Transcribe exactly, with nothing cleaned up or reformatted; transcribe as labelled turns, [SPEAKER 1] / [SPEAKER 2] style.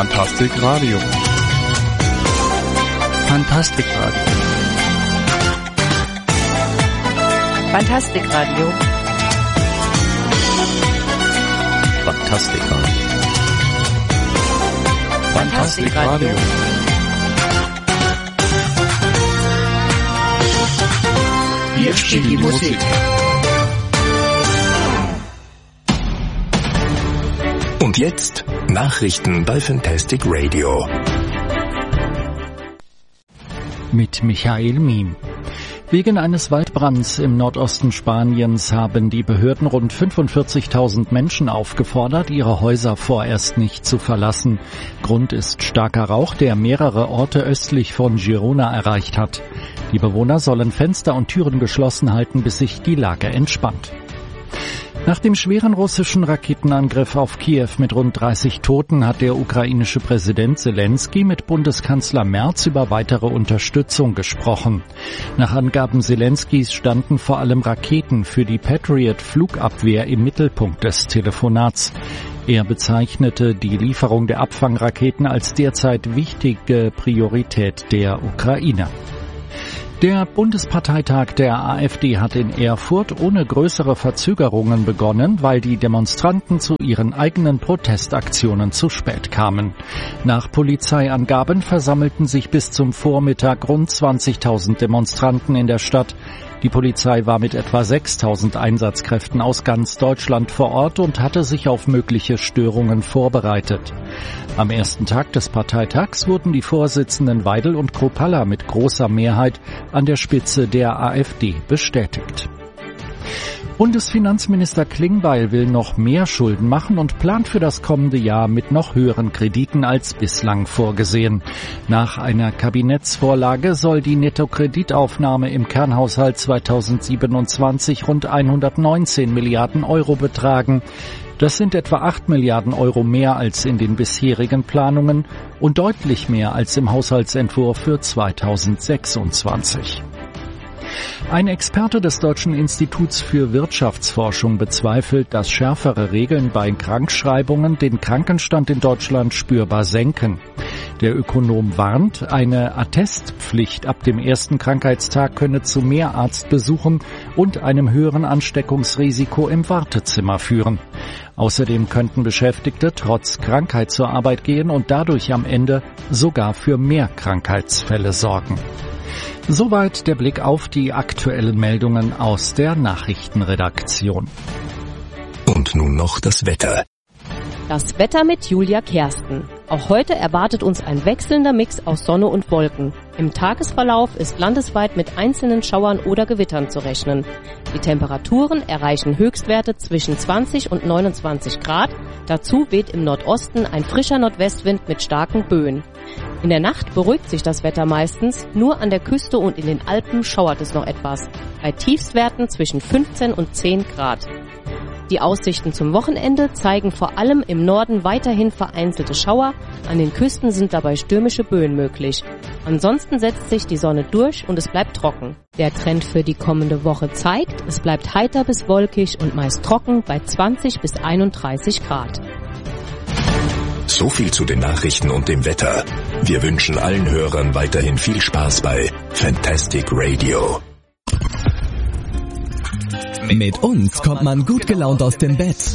[SPEAKER 1] Fantastic Radio.
[SPEAKER 2] Fantastic Radio.
[SPEAKER 3] Fantastic Radio.
[SPEAKER 4] Fantastic Radio.
[SPEAKER 1] Fantastic Radio.
[SPEAKER 2] Hier steht die Musik.
[SPEAKER 4] Und jetzt Nachrichten bei Fantastic Radio.
[SPEAKER 2] Mit Michael Miem. Wegen eines Waldbrands im Nordosten Spaniens haben die Behörden rund fünfundvierzigtausend Menschen aufgefordert, ihre Häuser vorerst nicht zu verlassen. Grund ist starker Rauch, der mehrere Orte östlich von Girona erreicht hat. Die Bewohner sollen Fenster und Türen geschlossen halten, bis sich die Lage entspannt. Nach dem schweren russischen Raketenangriff auf Kiew mit rund dreißig Toten hat der ukrainische Präsident Selenskyj mit Bundeskanzler Merz über weitere Unterstützung gesprochen. Nach Angaben Selenskys standen vor allem Raketen für die Patriot-Flugabwehr im Mittelpunkt des Telefonats. Er bezeichnete die Lieferung der Abfangraketen als derzeit wichtige Priorität der Ukraine. Der Bundesparteitag der AfD hat in Erfurt ohne größere Verzögerungen begonnen, weil die Demonstranten zu ihren eigenen Protestaktionen zu spät kamen. Nach Polizeiangaben versammelten sich bis zum Vormittag rund zwanzigtausend Demonstranten in der Stadt. Die Polizei war mit etwa sechstausend Einsatzkräften aus ganz Deutschland vor Ort und hatte sich auf mögliche Störungen vorbereitet. Am ersten Tag des Parteitags wurden die Vorsitzenden Weidel und Kruppalla mit großer Mehrheit an der Spitze der AfD bestätigt. Bundesfinanzminister Klingbeil will noch mehr Schulden machen und plant für das kommende Jahr mit noch höheren Krediten als bislang vorgesehen. Nach einer Kabinettsvorlage soll die Nettokreditaufnahme im Kernhaushalt zweitausendsiebenundzwanzig rund hundertneunzehn Milliarden Euro betragen. Das sind etwa acht Milliarden Euro mehr als in den bisherigen Planungen und deutlich mehr als im Haushaltsentwurf für zweitausendsechsundzwanzig. Ein Experte des Deutschen Instituts für Wirtschaftsforschung bezweifelt, dass schärfere Regeln bei Krankschreibungen den Krankenstand in Deutschland spürbar senken. Der Ökonom warnt, eine Attestpflicht ab dem ersten Krankheitstag könne zu mehr Arztbesuchen und einem höheren Ansteckungsrisiko im Wartezimmer führen. Außerdem könnten Beschäftigte trotz Krankheit zur Arbeit gehen und dadurch am Ende sogar für mehr Krankheitsfälle sorgen. Soweit der Blick auf die aktuellen Meldungen aus der Nachrichtenredaktion.
[SPEAKER 4] Und nun noch das Wetter.
[SPEAKER 3] Das Wetter mit Julia Kersten. Auch heute erwartet uns ein wechselnder Mix aus Sonne und Wolken. Im Tagesverlauf ist landesweit mit einzelnen Schauern oder Gewittern zu rechnen. Die Temperaturen erreichen Höchstwerte zwischen zwanzig und neunundzwanzig Grad. Dazu weht im Nordosten ein frischer Nordwestwind mit starken Böen. In der Nacht beruhigt sich das Wetter meistens, nur an der Küste und in den Alpen schauert es noch etwas. Bei Tiefstwerten zwischen fünfzehn und zehn Grad. Die Aussichten zum Wochenende zeigen vor allem im Norden weiterhin vereinzelte Schauer, an den Küsten sind dabei stürmische Böen möglich. Ansonsten setzt sich die Sonne durch und es bleibt trocken. Der Trend für die kommende Woche zeigt, es bleibt heiter bis wolkig und meist trocken bei zwanzig bis einunddreißig Grad.
[SPEAKER 4] So viel zu den Nachrichten und dem Wetter. Wir wünschen allen Hörern weiterhin viel Spaß bei Fantastic Radio.
[SPEAKER 5] Mit uns kommt man gut gelaunt aus dem Bett.